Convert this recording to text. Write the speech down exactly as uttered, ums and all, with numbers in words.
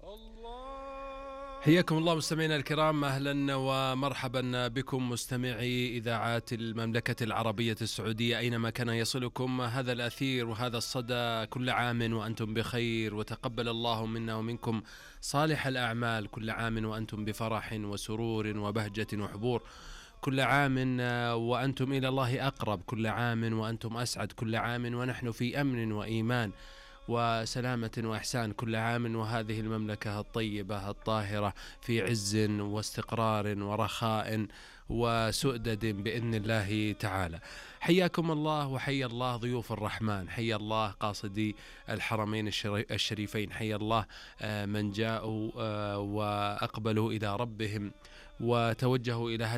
حياكم الله مستمعينا الكرام، أهلا ومرحبا بكم مستمعي إذاعات المملكة العربية السعودية أينما كان يصلكم هذا الأثير وهذا الصدى. كل عام وأنتم بخير، وتقبل الله منا ومنكم صالح الأعمال. كل عام وأنتم بفرح وسرور وبهجة وحبور. كل عام وأنتم إلى الله أقرب. كل عام وأنتم أسعد. كل عام ونحن في أمن وإيمان وسلامة وإحسان. كل عام وهذه المملكة الطيبة الطاهرة في عز واستقرار ورخاء وسؤدد بإذن الله تعالى. حياكم الله وحيا الله ضيوف الرحمن، حيا الله قاصدي الحرمين الشريفين، حيا الله من جاءوا وأقبلوا إلى ربهم وتوجهوا إلى هذه